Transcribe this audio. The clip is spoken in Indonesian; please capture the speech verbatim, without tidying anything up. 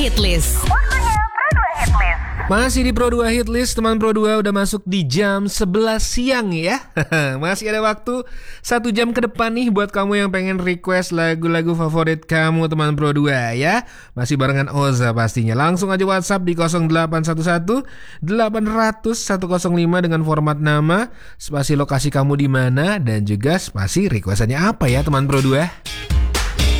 Hitlist. Masih di Pro dua Hitlist, teman Pro dua udah masuk di jam sebelas siang ya. Masih ada waktu satu jam ke depan nih buat kamu yang pengen request lagu-lagu favorit kamu teman Pro dua ya. Masih barengan Oza pastinya. Langsung aja WhatsApp di nol delapan satu satu delapan nol nol satu nol lima dengan format nama, spasi lokasi kamu di mana, dan juga spasi requestannya apa ya teman Pro dua.